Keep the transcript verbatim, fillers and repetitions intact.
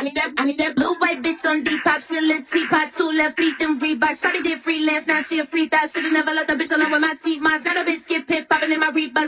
need that, I need that blue white bitch on Depop. She a little teapot, two left feet, then Reebok. Shawty did freelance, now she a free thought. Should've never let the bitch alone with my seat. Mine's got a bitch skip pip, popping in my Reebok.